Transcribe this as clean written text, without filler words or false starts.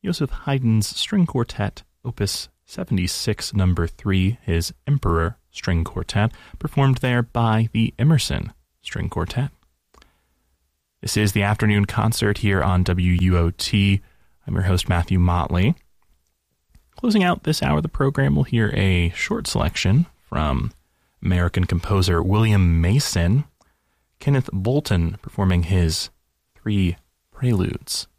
Joseph Haydn's String Quartet, Opus 76, Number 3, his Emperor String Quartet, performed there by the Emerson String Quartet. This is the afternoon concert here on WUOT. I'm your host, Matthew Motley. Closing out this hour of the program, we'll hear a short selection from American composer William Mason, Kenneth Bolton performing his 3 preludes.